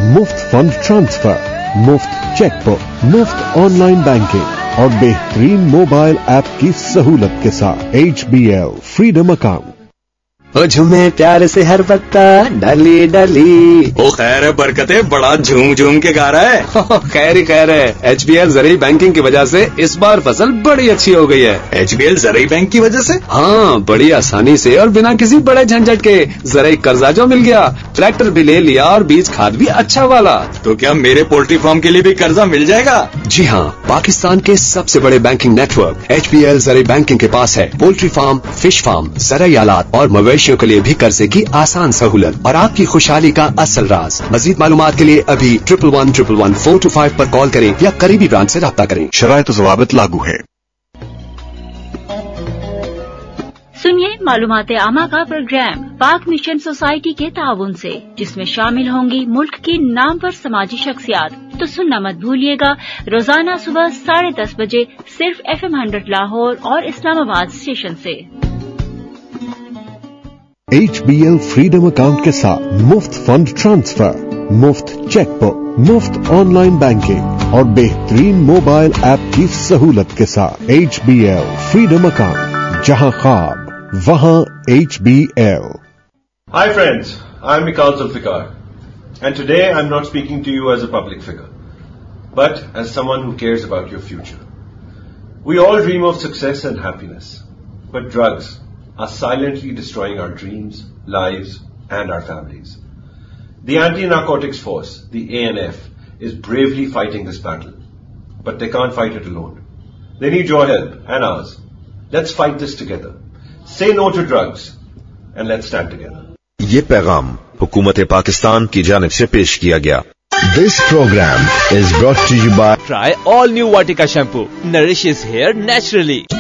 मुफ्त fund transfer, मुफ्त chequebook, मुफ्त ऑनलाइन बैंकिंग और बेहतरीन मोबाइल ऐप की सहूलत के साथ HBL फ्रीडम अकाउंट। ओ झूमे प्यार से हर पत्ता डाली डाली। ओ खैर है बरकते, बड़ा झूम झूम के गा रहा है। खैर ही खैर है। HBL ज़रूरी बैंकिंग की वजह से इस बार फसल बड़ी अच्छी हो गई है। HBL ज़रूरी बैंक की वजह से? हाँ, बड़ी आसानी से और बिना किसी बड़े झंझट के ज़रूरी कर्जा जो मिल गया, ट्रैक्टर भी ले लिया और बीज खाद भी अच्छा वाला। तो क्या मेरे पोल्ट्री फार्म के लिए भी कर्जा मिल जाएगा? जी हाँ, पाकिस्तान के सबसे बड़े बैंकिंग नेटवर्क HBL ज़रूरी बैंकिंग के पास है पोल्ट्री फार्म, फिश फार्म, ज़राई आलात और मवेशियों के लिए भी कर्जे की आसान सहूलत और आपकी खुशहाली का असल राज। मजीद मालूमात के लिए अभी 11111425 पर कॉल करें या करीबी ब्रांच से राब्ता करें। शराइत ज़वाबित लागू है। सुनिए मालूमात आमा का प्रोग्राम पाक मिशन सोसाइटी के ताउन से, जिसमें शामिल होंगी मुल्क की नामवर समाजी शख्सियात। तो सुनना मत भूलिएगा, रोजाना सुबह 10:30 बजे सिर्फ FM 100 लाहौर और इस्लामाबाद स्टेशन से। HBL फ्रीडम अकाउंट के साथ मुफ्त फंड ट्रांसफर, मुफ्त चेकबुक, मुफ्त ऑनलाइन बैंकिंग और बेहतरीन मोबाइल ऐप की सहूलत के साथ HBL फ्रीडम अकाउंट, जहां ख्वाब वहां HBL। Hi friends, I'm Mikal Zulfikar and today I'm not speaking to you as a public figure, but as someone who cares about your future. We all dream of success and happiness, but drugs are silently destroying our dreams, lives, and our families. The Anti-Narcotics Force, the ANF, is bravely fighting this battle, but they can't fight it alone. They need your help and ours. Let's fight this together. Say no to drugs and let's stand together. ये पैगाम हुकूमत पाकिस्तान की जानिब से पेश किया गया। This program is brought to you by Try all new Vatika shampoo, nourishes hair naturally.